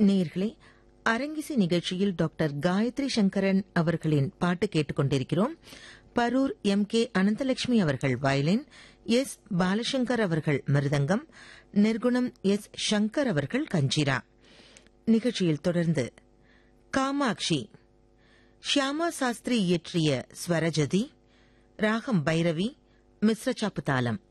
நேயர்களே, அரங்கிசை நிகழ்ச்சியில் டாக்டர் காயத்ரி சங்கரன் அவர்களின் பாட்டு கேட்டுக் கொண்டிருக்கிறோம். பரூர் கே அனந்தலட்சுமி அவர்கள் வயலின், பாலசங்கர் அவர்கள் மிருதங்கம், நிர்குணம் சங்கர் அவர்கள் கஞ்சிரா. நிகழ்ச்சியில் தொடர்ந்து காமாட்சி, ஷியாமா சாஸ்திரி இயற்றிய ஸ்வரஜதி, ராகம் பைரவி, மிஸ்ர சாப்பு தாளம்.